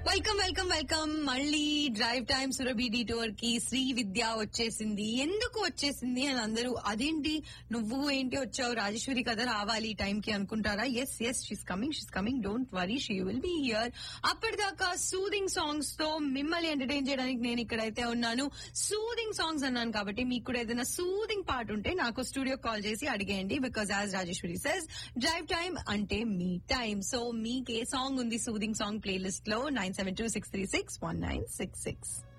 Welcome welcome welcome మళ్ళీ drive time Surabhi detour కి శ్రీ విద్య వచ్చేసింది. ఎందుకు వచ్చేసింది అని అందరూ అదేంటి నువ్వు ఏంటి వచ్చావు రాజేశ్వరి కదా రావాలి ఈ టైం కి అనుకుంటారా? Yes yes she's coming don't worry she will be here. అప్పటిదాకా సూదింగ్ సాంగ్స్ తో మిమ్మల్ని ఎంటర్టైన్ చేయడానికి నేను ఇక్కడైతే ఉన్నాను. సూదింగ్ సాంగ్స్ అన్నాను కాబట్టి మీకు కూడా ఏదైనా సూదింగ్ పార్ట్ ఉంటే నాకు స్టూడియో కాల్ చేసి అడిగేయండి. Because as Rajeshwari cess drive time అంటే మీ టైం. సో మీకు ఏ సాంగ్ ఉంది సూదింగ్ సాంగ్ ప్లేలిస్ట్ లో? 972-636-1966.